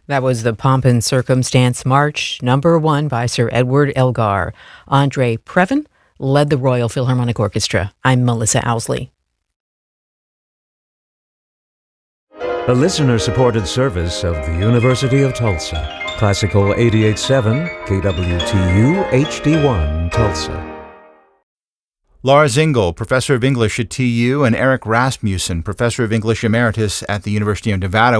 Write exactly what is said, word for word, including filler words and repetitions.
That was the Pomp and Circumstance March, number one by Sir Edward Elgar. Andre Previn led the Royal Philharmonic Orchestra. I'm Melissa Owsley. A listener-supported service of the University of Tulsa. Classical eighty-eight point seven, K W T U, H D one, Tulsa. Laura Zingel, professor of English at T U, and Eric Rasmussen, professor of English emeritus at the University of Nevada,